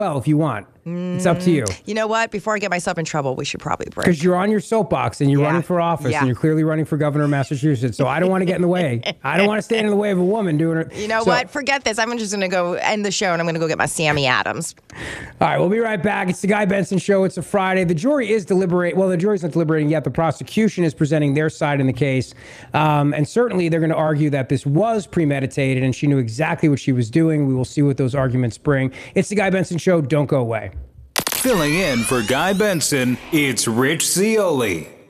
well, if you want. It's up to you. You know what? Before I get myself in trouble, we should probably break. Because you're on your soapbox and you're running for office and you're clearly running for governor of Massachusetts. So I don't want to get in the way. I don't want to stand in the way of a woman doing it. You know what? Forget this. I'm just going to go end the show and I'm going to go get my Sammy Adams. All right, we'll be right back. It's the Guy Benson Show. It's a Friday. The jury is deliberating. Well, the jury's not deliberating yet. The prosecution is presenting their side in the case. And certainly they're going to argue that this was premeditated and she knew exactly what she was doing. We will see what those arguments bring. It's the Guy Benson Show. Don't go away. Filling in for Guy Benson, it's Rich Zeoli.